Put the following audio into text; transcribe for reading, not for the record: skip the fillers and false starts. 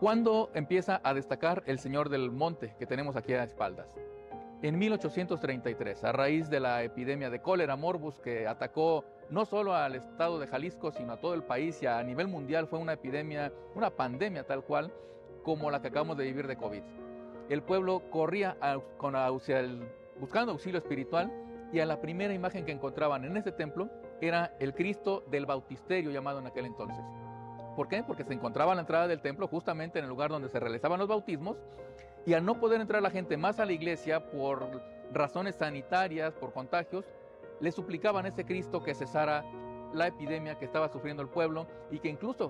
¿Cuándo empieza a destacar el Señor del Monte que tenemos aquí a espaldas? En 1833, a raíz de la epidemia de cólera morbus que atacó no solo al estado de Jalisco, sino a todo el país y a nivel mundial, fue una epidemia, una pandemia tal cual como la que acabamos de vivir de COVID. El pueblo corría buscando auxilio espiritual, y a la primera imagen que encontraban en ese templo era el Cristo del Bautisterio, llamado en aquel entonces. ¿Por qué? Porque se encontraba a la entrada del templo, justamente en el lugar donde se realizaban los bautismos, y al no poder entrar la gente más a la iglesia por razones sanitarias, por contagios, le suplicaban a ese Cristo que cesara la epidemia que estaba sufriendo el pueblo, y que incluso